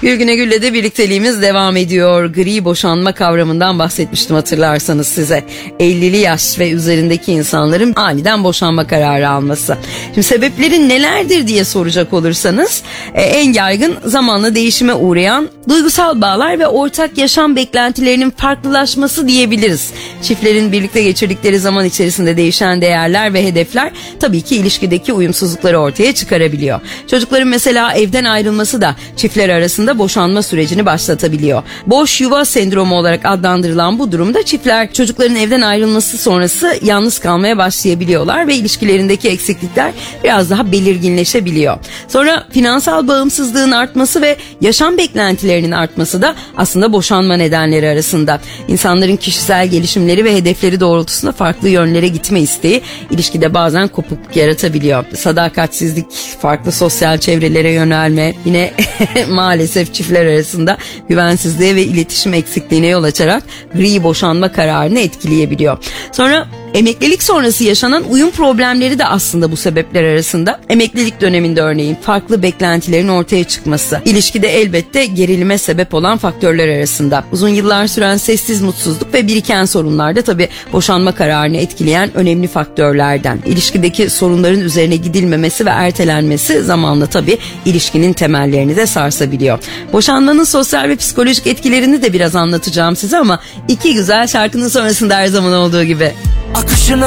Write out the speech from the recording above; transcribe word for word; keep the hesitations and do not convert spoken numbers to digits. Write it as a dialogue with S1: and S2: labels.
S1: Gül Güne Gül'le de birlikteliğimiz devam ediyor. Gri boşanma kavramından bahsetmiştim hatırlarsanız size. ellili yaş ve üzerindeki insanların aniden boşanma kararı alması. Şimdi sebepleri nelerdir diye soracak olursanız e, en yaygın zamanla değişime uğrayan duygusal bağlar ve ortak yaşam beklentilerinin farklılaşması diyebiliriz. Çiftlerin birlikte geçirdikleri zaman içerisinde değişen değerler ve hedefler tabii ki ilişkideki uyumsuzlukları ortaya çıkarabiliyor. Çocukların mesela evden ayrılması da çiftler arasında boşanma sürecini başlatabiliyor. Boş yuva sendromu olarak adlandırılan bu durumda çiftler çocukların evden ayrılması sonrası yalnız kalmaya başlayabiliyorlar ve ilişkilerindeki eksiklikler biraz daha belirginleşebiliyor. Sonra finansal bağımsızlığın artması ve yaşam beklentilerinin artması da aslında boşanma nedenleri arasında. İnsanların kişisel gelişimleri ve hedefleri doğrultusunda farklı yönlere gitme isteği ilişkide bazen kopukluk yaratabiliyor. Sadakatsizlik, farklı sosyal çevrelere yönelme, yine maalesef çiftler arasında güvensizliğe ve iletişim eksikliğine yol açarak gri boşanma kararını etkileyebiliyor. Sonra emeklilik sonrası yaşanan uyum problemleri de aslında bu sebepler arasında. Emeklilik döneminde örneğin farklı beklentilerin ortaya çıkması, ilişkide elbette gerilime sebep olan faktörler arasında. Uzun yıllar süren sessiz mutsuzluk ve biriken sorunlar da tabii boşanma kararını etkileyen önemli faktörlerden. İlişkideki sorunların üzerine gidilmemesi ve ertelenmesi zamanla tabii ilişkinin temellerini de sarsabiliyor. Boşanmanın sosyal ve psikolojik etkilerini de biraz anlatacağım size ama iki güzel şarkının sonrasında her zaman olduğu gibi.
S2: Akışına